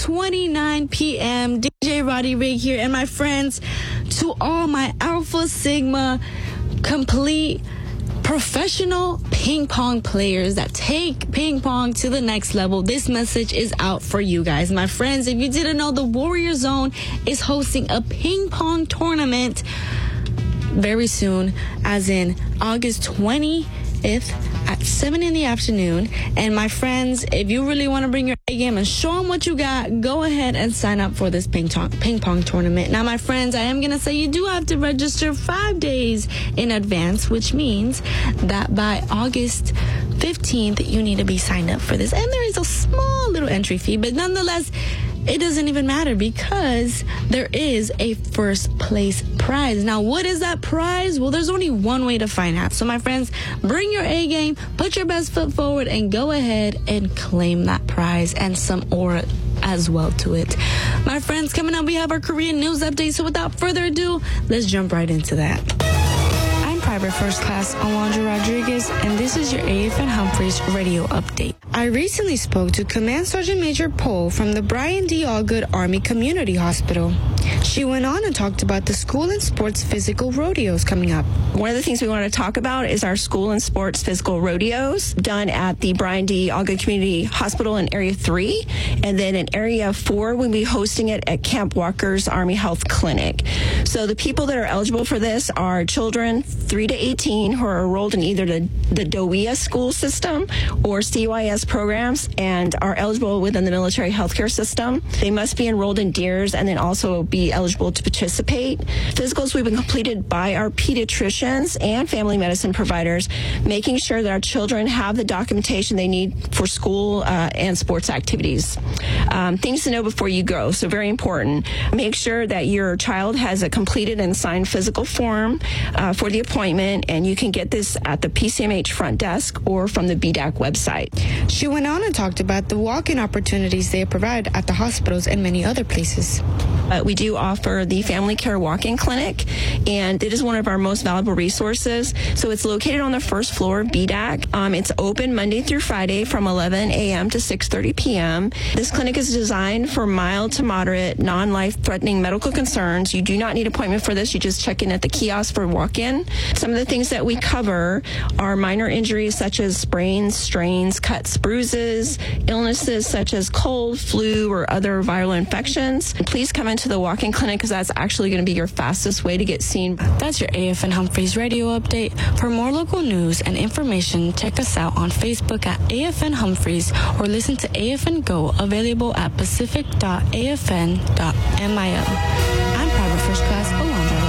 6:29 p.m. DJ Roddy Rig here, and my friends, to all my Alpha Sigma complete professional ping pong players that take ping pong to the next level, this message is out for you guys. My friends, if you didn't know, the Warrior Zone is hosting a ping pong tournament very soon, as in August 20th at 7 in the afternoon. And my friends, if you really want to bring your A game and show them what you got, go ahead and sign up for this ping pong tournament. Now, my friends, I am going to say you do have to register 5 days in advance, which means that by August 15th, you need to be signed up for this. And there is a small little entry fee, but nonetheless, it doesn't even matter because there is a first place prize. Now, what is that prize? Well, there's only one way to find out. So, my friends, bring your A game, put your best foot forward, and go ahead and claim that prize and some aura as well to it. My friends, coming up, we have our Korean news update. So, without further ado, let's jump right into that. Private First Class Alondra Rodriguez, and this is your AFN Humphreys radio update. I recently spoke to Command Sergeant Major Poe from the Brian D. Allgood Army Community Hospital. She went on and talked about the school and sports physical rodeos coming up. One of the things we want to talk about is our school and sports physical rodeos done at the Brian D. Allgood Community Hospital in Area 3, and then in Area 4 we'll be hosting it at Camp Walker's Army Health Clinic. So the people that are eligible for this are children 3 to 18 who are enrolled in either the DOEA school system or CYS programs and are eligible within the military healthcare system. They must be enrolled in DEERS and then also be eligible to participate. Physicals will be completed by our pediatricians and family medicine providers, making sure that our children have the documentation they need for school and sports activities. Things to know before you go, so very important. Make sure that your child has a completed and signed physical form for the appointment, and you can get this at the PCMH front desk or from the BDAC website. She went on and talked about the walk-in opportunities they provide at the hospitals and many other places. We do offer the Family Care Walk-in Clinic, and it is one of our most valuable resources. So it's located on the first floor of BDAC. It's open Monday through Friday from 11 a.m. to 6:30 p.m. This clinic is designed for mild to moderate, non-life-threatening medical concerns. You do not need an appointment for this. You just check in at the kiosk for walk-in. Some of the things that we cover are minor injuries such as sprains, strains, cuts, bruises, illnesses such as cold, flu, or other viral infections. And please come into the walk-in clinic because that's actually going to be your fastest way to get seen. That's your AFN Humphreys radio update. For more local news and information, check us out on Facebook at AFN Humphreys or listen to AFN Go, available at pacific.afn.mil. I'm Private First Class Alondra